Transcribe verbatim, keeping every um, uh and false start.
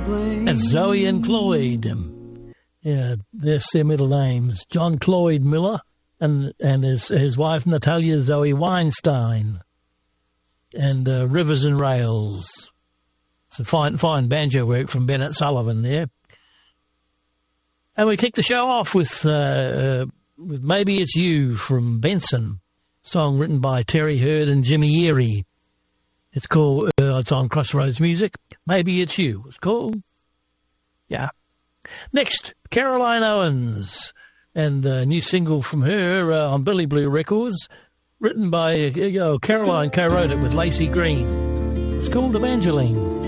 That's Zoe and Cloyd. Um, yeah, that's their middle names. John Cloyd Miller and and his his wife Natalia Zoe Weinstein. And uh, Rivers and Rails. Some fine fine banjo work from Bennett Sullivan there. And we kick the show off with uh, uh, with Maybe It's You from Benson, song written by Terry Hurd and Jimmy Erie. It's called, uh, it's on Crossroads Music. Maybe It's You, it's called. Yeah. Next, Caroline Owens, and a new single from her uh, on Billy Blue Records, written by uh, Caroline, co-wrote it with Lacey Green. It's called Evangeline.